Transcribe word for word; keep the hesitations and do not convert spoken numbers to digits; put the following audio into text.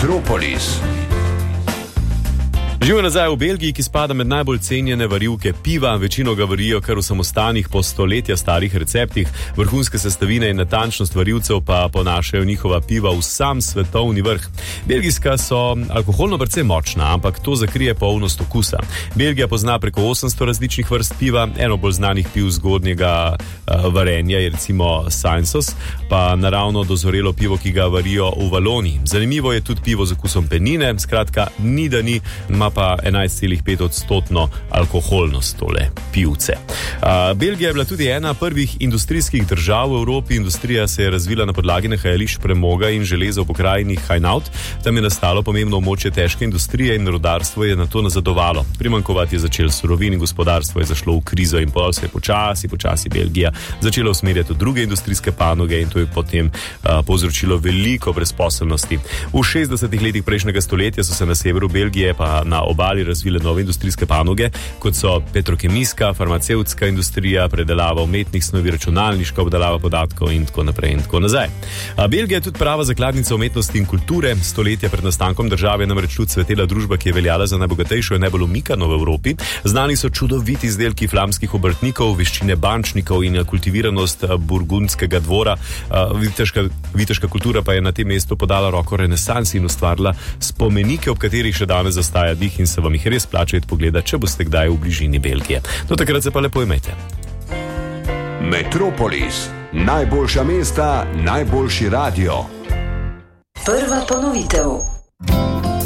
Metropolis. Živijo nazaj v Belgiji, ki spada med najbolj cenjene varilke piva. Večino ga varijo kar v samostanih po stoletja starih receptih. Vrhunske sestavine in natančnost varilcev pa ponašajo njihova piva v sam svetovni vrh. Belgijska so alkoholno precej močna, ampak to zakrije polnost okusa. Belgija pozna preko osemsto različnih vrst piva. Eno bolj znanih piv zgodnjega uh, varenja je recimo Cinsault, pa naravno dozorelo pivo, ki ga varijo v Valoniji. Zanimivo je tudi pivo z okusom penine, skratka, ni da ni, ima pa enajst celih pet odstotno alkoholnost tole pivce. Uh, Belgija je bila tudi ena prvih industrijskih držav v Evropi. Industrija se je razvila na podlagi nahajališč premoga in železa v pokrajini Hainaut. Tam je nastalo pomembno območje težke industrije in rodarstvo je na to nazadovalo. Primanjkovati je začel surovin in gospodarstvo je zašlo v krizo in pol se je počasi, počasi Belgija začela usmerjati v druge industrijske panoge in to je potem uh, povzročilo veliko brezposelnosti. V šestdesetih letih prejšnjega stoletja so se na severu Belgije pa na obali razvile nove industrijske panoge, kot so petrokemijska, farmacevtska industrija, predelava umetnih snovi, računalniška obdelava podatkov in tako naprej in tako nazaj. A Belgija je tudi prava zakladnica umetnosti in kulture. Stoletja pred nastankom države je namreč tudi cvetela družba, ki je veljala za najbogatejšo in najbolj omikano v Evropi. Znani so čudoviti izdelki flamskih obrtnikov, veščine bančnikov in kultiviranost burgundskega dvora. Viteška, viteška kultura pa je na tem mestu podala roko renesansi in ustvarila spomenike, ob katerih še danes zastaja dih in se vam jih res plača pogledati, če boste kdaj v bližini Belgije. Do takrat se pa lepo imejte. Metropolis. Najboljša mesta, najboljši radio. Prva ponovitev.